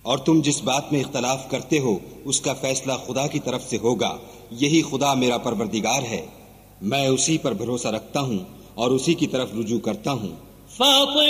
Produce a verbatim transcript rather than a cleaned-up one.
और तुम जिस बात में इख्तलाफ करते हो उसका फैसला खुदा की तरफ से होगा। यही खुदा मेरा परवरदिगार है, मैं उसी पर भरोसा रखता हूँ और उसी की तरफ रुजू करता हूँ।